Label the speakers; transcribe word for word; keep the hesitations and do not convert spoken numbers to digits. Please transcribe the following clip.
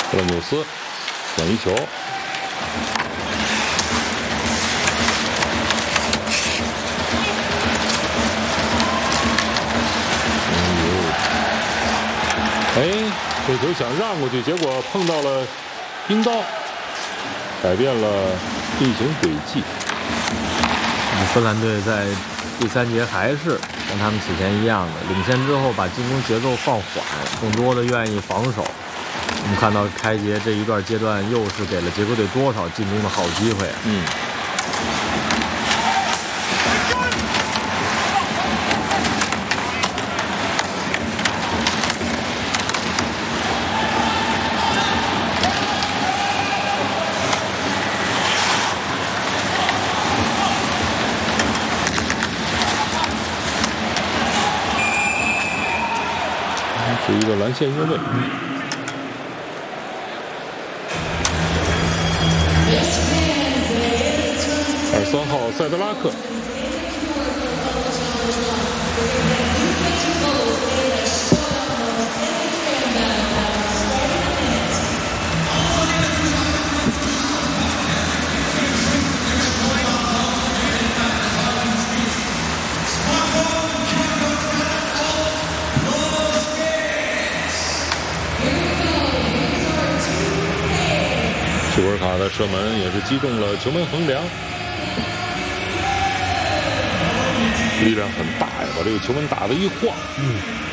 Speaker 1: 克伦纽斯转移球。 哎，这球想让过去，结果碰到了冰刀，改变了运行轨迹。
Speaker 2: 芬兰队在第三节还是跟他们此前一样的，领先之后把进攻节奏放缓，更多的愿意防守。我们看到开节这一段阶段，又是给了捷克队多少进攻的好机会啊！
Speaker 1: 嗯。 是一个蓝线越位。二十三号塞德拉克。楚尔卡的射门也是击中了球门横梁，力量很大呀，把这个球门打得一晃。嗯。